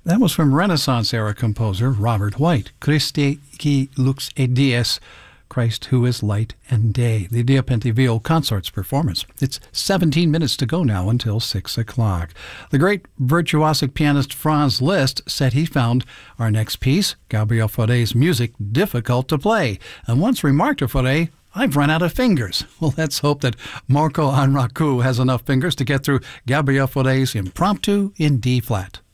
That was from Renaissance-era composer Robert White, Christe qui lux et dies, Christ who is light and day, the Dia Penty Viol Consort's performance. It's 17 minutes to go now until 6 o'clock. The great virtuosic pianist Franz Liszt said he found our next piece, Gabriel Fauré's music, difficult to play, and once remarked to Fauré, "I've run out of fingers." Well, let's hope that Marco Anracu has enough fingers to get through Gabriel Fauré's Impromptu in D-flat.